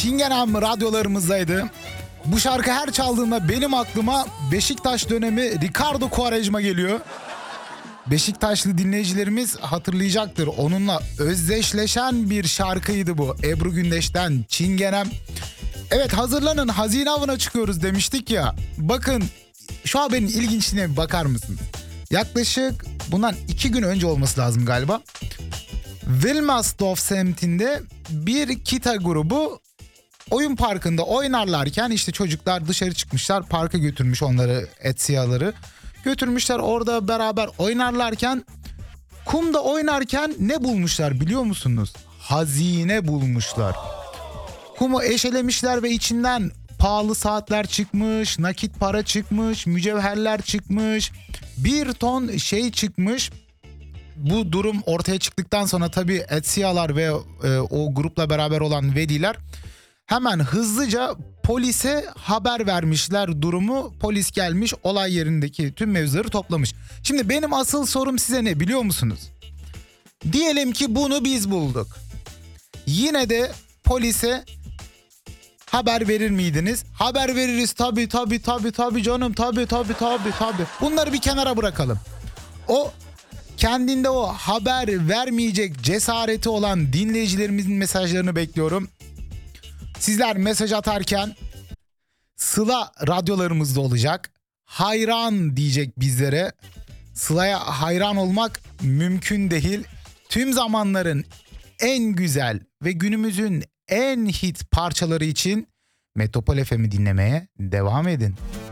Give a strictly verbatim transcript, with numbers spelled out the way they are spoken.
Çingenem radyolarımızdaydı. Bu şarkı her çaldığımda benim aklıma Beşiktaş dönemi Ricardo Quaresma geliyor. Beşiktaşlı dinleyicilerimiz hatırlayacaktır. Onunla özdeşleşen bir şarkıydı bu. Ebru Gündeş'ten Çingenem. Evet, hazırlanın, hazine avına çıkıyoruz demiştik ya. Bakın şu haberin ilginçliğine bir bakar mısınız? Yaklaşık bundan iki gün önce olması lazım galiba. Wilmersdorf semtinde bir kita grubu oyun parkında oynarlarken işte çocuklar dışarı çıkmışlar, parka götürmüş onları, Etsiyaları götürmüşler, orada beraber oynarlarken kumda oynarken ne bulmuşlar biliyor musunuz? Hazine bulmuşlar. Kumu eşelemişler ve içinden pahalı saatler çıkmış, nakit para çıkmış, mücevherler çıkmış, bir ton şey çıkmış. Bu durum ortaya çıktıktan sonra tabii Etsiyalar ve e, o grupla beraber olan veliler hemen hızlıca polise haber vermişler durumu. Polis gelmiş, olay yerindeki tüm mevzuları toplamış. Şimdi benim asıl sorum size ne biliyor musunuz? Diyelim ki bunu biz bulduk. Yine de polise haber verir miydiniz? Haber veririz tabii tabii tabii tabii canım, tabii tabii tabii tabii. Bunları bir kenara bırakalım. O kendinde o haber vermeyecek cesareti olan dinleyicilerimizin mesajlarını bekliyorum. Sizler mesaj atarken Sıla radyolarımızda olacak. Hayran diyecek bizlere. Sıla'ya hayran olmak mümkün değil. Tüm zamanların en güzel ve günümüzün en hit parçaları için Metropol F M'i dinlemeye devam edin.